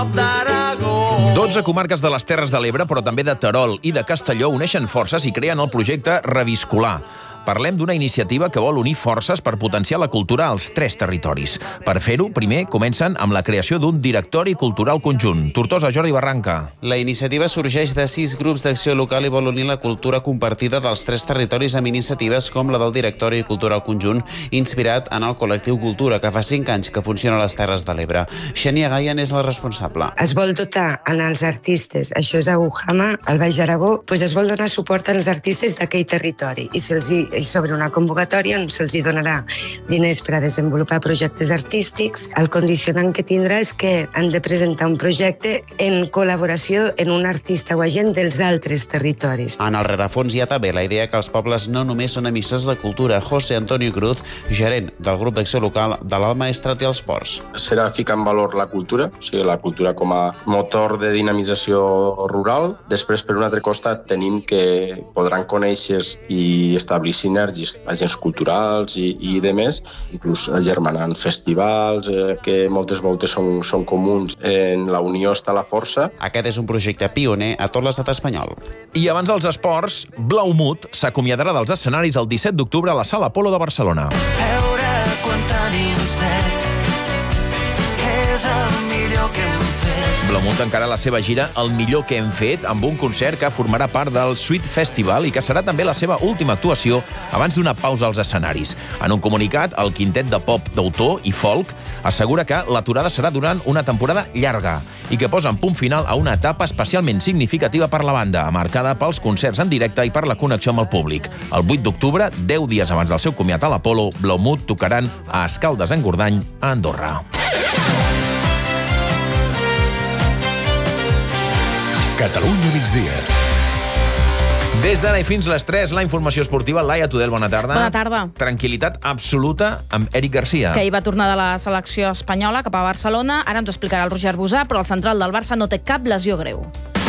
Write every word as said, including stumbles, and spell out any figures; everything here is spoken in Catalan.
prop d'Aragó. dotze comarques de les Terres de l'Ebre, però també de Terol i de Castelló, uneixen forces i creen el projecte Reviscolar. Parlem d'una iniciativa que vol unir forces per potenciar la cultura als tres territoris. Per fer-ho, primer comencen amb la creació d'un directori cultural conjunt. Tortosa, Jordi Barranca. La iniciativa sorgeix de sis grups d'acció local i vol unir la cultura compartida dels tres territoris amb iniciatives com la del directori cultural conjunt, inspirat en el col·lectiu Cultura, que fa cinc anys que funciona a les Terres de l'Ebre. Xènia Gaia n'és la responsable. Es vol dotar als artistes, això és a Ujama, al Baix Aragó, doncs es vol donar suport als artistes d'aquell territori i se'ls hi i sobre una convocatòria on se'ls donarà diners per a desenvolupar projectes artístics. El condicionant que tindrà és que han de presentar un projecte en col·laboració en un artista o agent dels altres territoris. En el rerefons hi ha també la idea que els pobles no només són emissors de cultura. José Antonio Cruz, gerent del grup d'acció local de l'Alt Maestrat i els Ports. Serà ficar en valor la cultura, o sigui, la cultura com a motor de dinamització rural. Després, per un altre costat, tenim que podran conèixer i establir sinergis, agents culturals i, i de més, inclús agermanant festivals, eh, que moltes voltes són, són comuns. En la unió està la força. Aquest és un projecte pioner a tot l'estat espanyol. I abans dels esports, Blaumut s'acomiadarà dels escenaris el disset d'octubre a la Sala Apolo de Barcelona. Veure quan tenim set, que és el millor que hem fet. Blaumut encara la seva gira El millor que hem fet, amb un concert que formarà part del Sweet Festival i que serà també la seva última actuació abans d'una pausa als escenaris. En un comunicat, el quintet de pop d'autor i folk assegura que l'aturada serà durant una temporada llarga i que posa en punt final a una etapa especialment significativa per la banda, marcada pels concerts en directe i per la connexió amb el públic. El vuit d'octubre, deu dies abans del seu comiat a l'Apolo, Blaumut tocaran a Escaldes-Engordany, a Andorra. Catalunya migdia. Des d'ara i fins les tres, la informació esportiva. Laia Tudel, bona tarda. Bona tarda. Tranquil·litat absoluta amb Eric Garcia. Que ahir va tornar de la selecció espanyola cap a Barcelona. Ara ens ho explicarà el Roger Busà, però el central del Barça no té cap lesió greu.